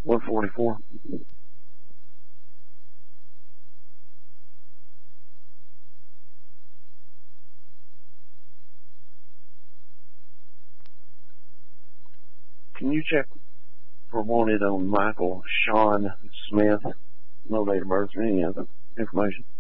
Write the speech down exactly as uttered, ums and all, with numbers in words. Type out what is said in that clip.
one forty-four. Can you check for wanted on Michael Sean Smith? No date of birth or any other information.